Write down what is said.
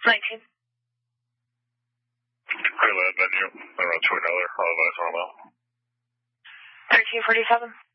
19. Clear that venue, around $2, otherwise normal. 1347.